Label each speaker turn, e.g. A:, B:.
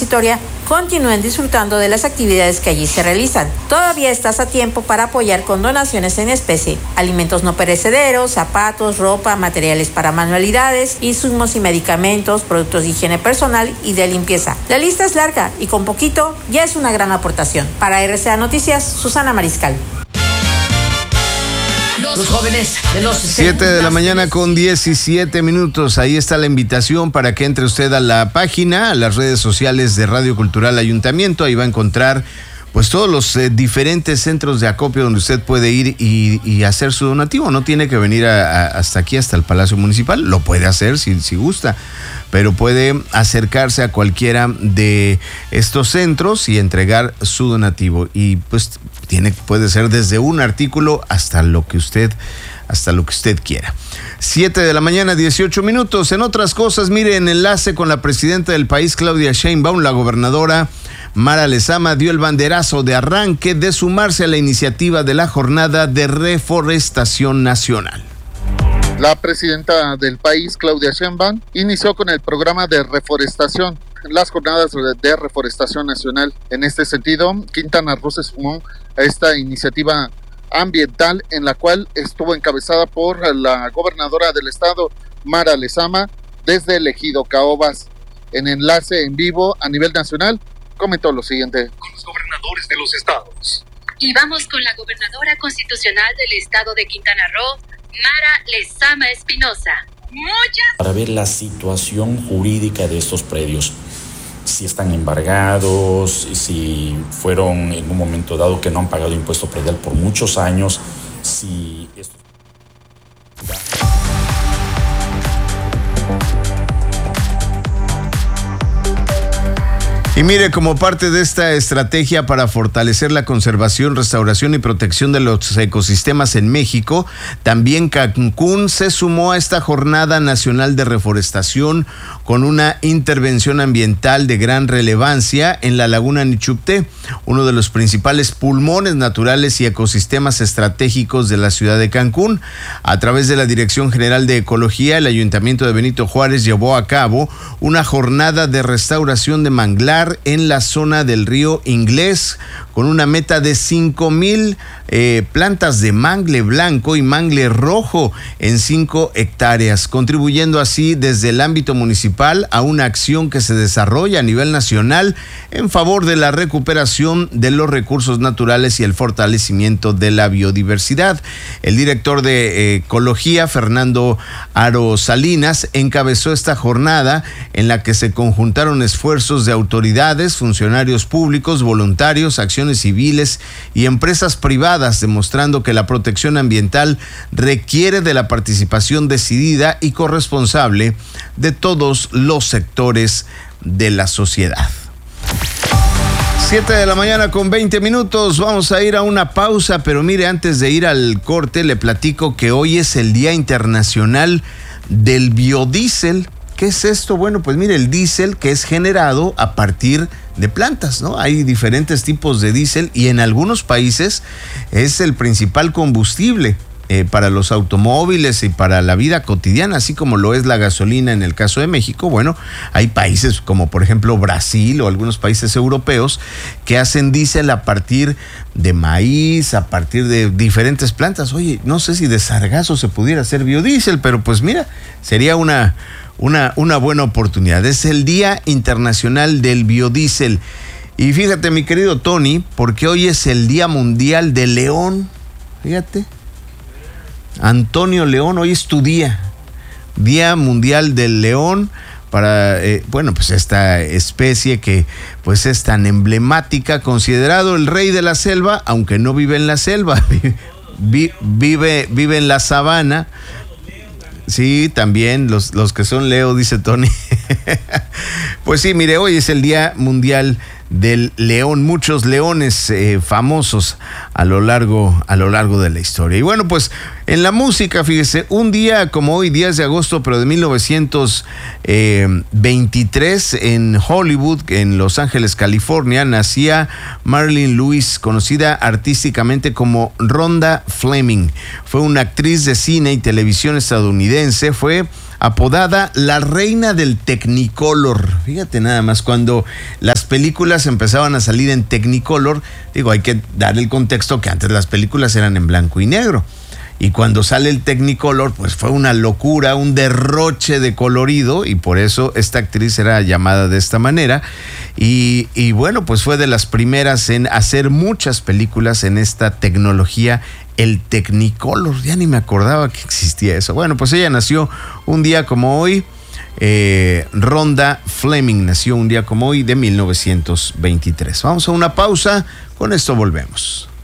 A: transitoria, continúen disfrutando de las actividades que allí se realizan. Todavía estás a tiempo para apoyar con donaciones en especie, alimentos no perecederos, zapatos, ropa, materiales para manualidades, insumos y medicamentos, productos de higiene personal y de limpieza. La lista es larga y con poquito ya es una gran aportación. Para RCA Noticias, Susana Mariscal.
B: Los jóvenes de los
C: 7 de la mañana con 17 minutos. Ahí está la invitación para que entre usted a la página, a las redes sociales de Radio Cultural Ayuntamiento. Ahí va a encontrar pues todos los diferentes centros de acopio donde usted puede ir y hacer su donativo. No tiene que venir hasta aquí, hasta el Palacio Municipal. Lo puede hacer si gusta, pero puede acercarse a cualquiera de estos centros y entregar su donativo. Y pues puede ser desde un artículo hasta lo que usted quiera. 7 de la mañana, 18 minutos. En otras cosas, mire, en enlace con la presidenta del país, Claudia Sheinbaum, la gobernadora Mara Lezama dio el banderazo de arranque de sumarse a la iniciativa de la Jornada de Reforestación Nacional.
D: La presidenta del país, Claudia Sheinbaum, inició con el programa de reforestación, las jornadas de reforestación nacional. En este sentido, Quintana Roo se sumó a esta iniciativa ambiental en la cual estuvo encabezada por la gobernadora del estado, Mara Lezama, desde el ejido Caobas. En enlace en vivo a nivel nacional, comentó lo siguiente.
E: Con los gobernadores de los estados.
F: Y vamos con la gobernadora constitucional del estado de Quintana Roo, Mara Lezama Espinosa.
G: Para ver la situación jurídica de estos predios, si están embargados, si fueron en un momento dado que no han pagado impuesto predial por muchos años, si esto...
C: Y mire, como parte de esta estrategia para fortalecer la conservación, restauración y protección de los ecosistemas en México, también Cancún se sumó a esta Jornada Nacional de Reforestación con una intervención ambiental de gran relevancia en la Laguna Nichupté, uno de los principales pulmones naturales y ecosistemas estratégicos de la ciudad de Cancún. A través de la Dirección General de Ecología, el Ayuntamiento de Benito Juárez llevó a cabo una jornada de restauración de manglar en la zona del río Inglés, con una meta de 5,000 plantas de mangle blanco y mangle rojo en 5 hectáreas, contribuyendo así desde el ámbito municipal a una acción que se desarrolla a nivel nacional en favor de la recuperación de los recursos naturales y el fortalecimiento de la biodiversidad. El director de Ecología, Fernando Aro Salinas, encabezó esta jornada en la que se conjuntaron esfuerzos de autoridades, funcionarios públicos, voluntarios, acciones civiles y empresas privadas, demostrando que la protección ambiental requiere de la participación decidida y corresponsable de todos los sectores de la sociedad. 7 de la mañana con 20 minutos, vamos a ir a una pausa, pero mire, antes de ir al corte le platico que hoy es el Día Internacional del Biodiesel. ¿Qué es esto? Bueno, pues mire, el diésel que es generado a partir de plantas, ¿no? Hay diferentes tipos de diésel y en algunos países es el principal combustible para los automóviles y para la vida cotidiana, así como lo es la gasolina en el caso de México. Bueno, hay países como por ejemplo Brasil o algunos países europeos que hacen diésel a partir de maíz, a partir de diferentes plantas. Oye, no sé si de sargazo se pudiera hacer biodiesel, pero pues mira, sería una buena oportunidad. Es el Día Internacional del Biodiesel. Y fíjate, mi querido Tony, porque hoy es el Día Mundial del León. Fíjate. Antonio León, hoy es tu día. Día Mundial del León para, pues esta especie que pues es tan emblemática, considerado el rey de la selva, aunque no vive en la selva, vive en la sabana. Sí, también los que son Leo, dice Tony. Pues sí, mire, hoy es el Día Mundial del león, muchos leones famosos a lo largo de la historia. Y bueno, pues en la música, fíjese, un día como hoy, 10 de agosto, pero de 1923, en Hollywood, en Los Ángeles, California, nacía Marilyn Lewis, conocida artísticamente como Rhonda Fleming. Fue una actriz de cine y televisión estadounidense, fue apodada la reina del Technicolor. Fíjate nada más, cuando las películas empezaban a salir en Technicolor, digo, hay que dar el contexto que antes las películas eran en blanco y negro. Y cuando sale el Technicolor, pues fue una locura, un derroche de colorido, y por eso esta actriz era llamada de esta manera. Y bueno, pues fue de las primeras en hacer muchas películas en esta tecnología, el Technicolor. Ya ni me acordaba que existía eso. Bueno, pues ella nació un día como hoy. Rhonda Fleming nació un día como hoy de 1923. Vamos a una pausa, con esto volvemos.